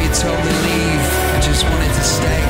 told me leave, I just wanted to stay.